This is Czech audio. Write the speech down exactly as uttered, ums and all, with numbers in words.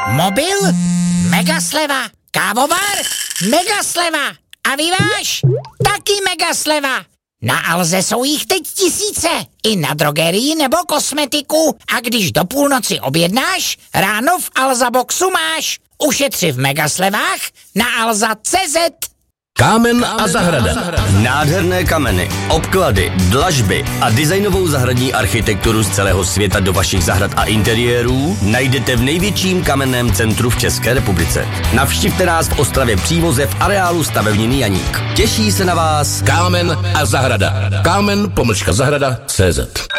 Mobil? Megasleva. Kávovar? Megasleva. A vyváž? Taky megasleva. Na Alze jsou jich teď tisíce. I na drogerii nebo kosmetiku. A když do půlnoci objednáš, ráno v Alza Boxu máš. Ušetři v megaslevách na alza tečka cé zet. Kámen a zahrada. Nádherné kameny, obklady, dlažby a designovou zahradní architekturu z celého světa do vašich zahrad a interiérů najdete v největším kamenném centru v České republice. Navštivte nás v Ostravě Přívoze v areálu stavebniny Janík. Těší se na vás Kámen a zahrada. Kámen pomlčka zahrada tečka cé zet.